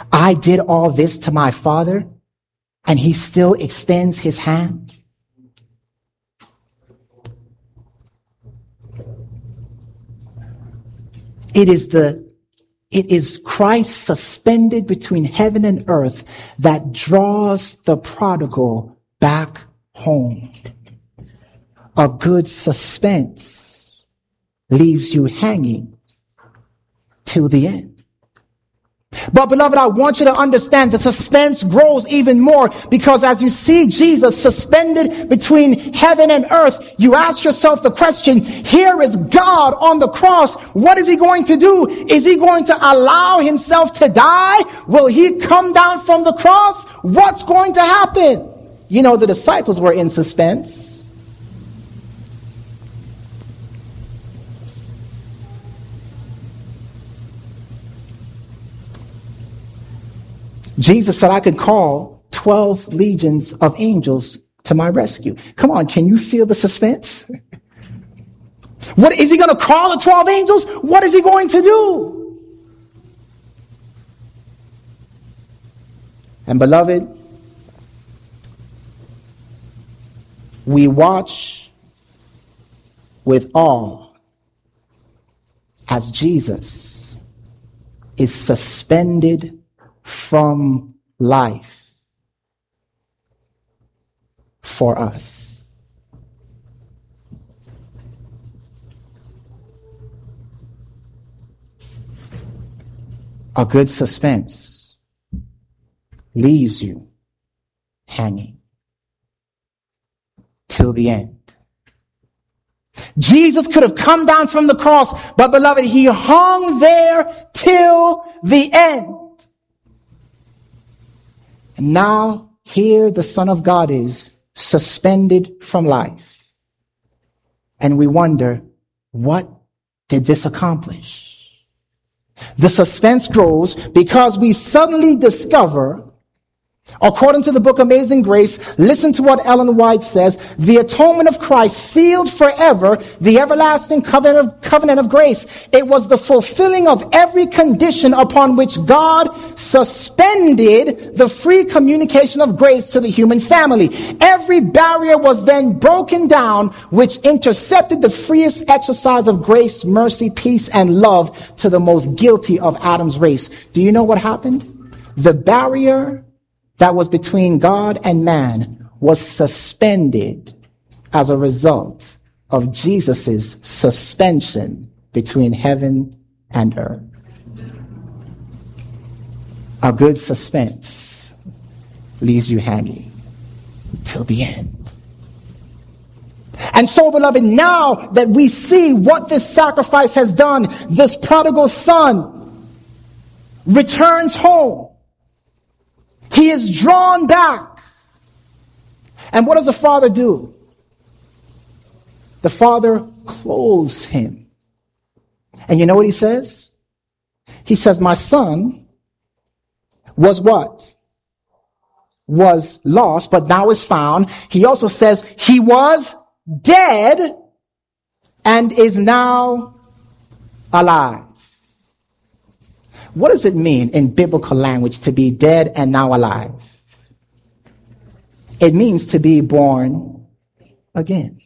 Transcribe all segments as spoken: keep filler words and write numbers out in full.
I did all this to my Father, and he still extends his hand. It is the, it is Christ suspended between heaven and earth that draws the prodigal back home. A good suspense leaves you hanging till the end. But beloved, I want you to understand the suspense grows even more, because as you see Jesus suspended between heaven and earth, you ask yourself the question, here is God on the cross. What is he going to do? Is he going to allow himself to die? Will he come down from the cross? What's going to happen? You know, the disciples were in suspense. Jesus said I could call twelve legions of angels to my rescue. Come on, can you feel the suspense? What is he going to call the twelve angels? What is he going to do? And beloved, we watch with awe as Jesus is suspended from life for us. A good suspense leaves you hanging till the end. Jesus could have come down from the cross, but beloved, he hung there till the end. And now, here the Son of God is suspended from life. And we wonder, what did this accomplish? The suspense grows because we suddenly discover, according to the book Amazing Grace, listen to what Ellen White says, the atonement of Christ sealed forever the everlasting covenant of, covenant of grace. It was the fulfilling of every condition upon which God suspended the free communication of grace to the human family. Every barrier was then broken down, which intercepted the freest exercise of grace, mercy, peace, and love to the most guilty of Adam's race. Do you know what happened? The barrier that was between God and man was suspended as a result of Jesus' suspension between heaven and earth. A good suspense leaves you hanging till the end. And so, beloved, now that we see what this sacrifice has done, this prodigal son returns home. He is drawn back. And what does the father do? The father clothes him. And you know what he says? He says, my son was what? Was lost, but now is found. He also says he was dead and is now alive. What does it mean in biblical language to be dead and now alive? It means to be born again.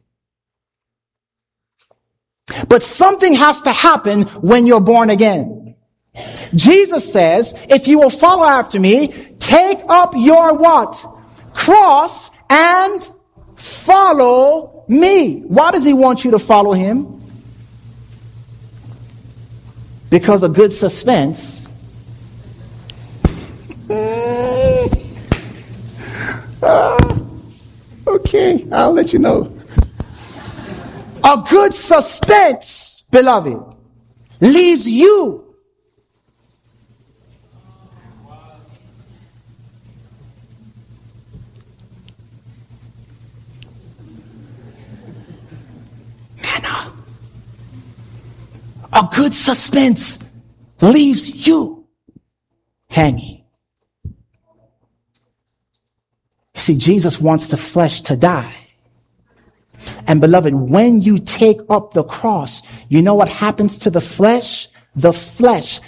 But something has to happen when you're born again. Jesus says, if you will follow after me, take up your what? Cross and follow me. Why does he want you to follow him? Because a good suspense uh, okay, I'll let you know. A good suspense, beloved, leaves you manna. A good suspense leaves you hanging. You see, Jesus wants the flesh to die. And beloved, when you take up the cross, you know what happens to the flesh? The flesh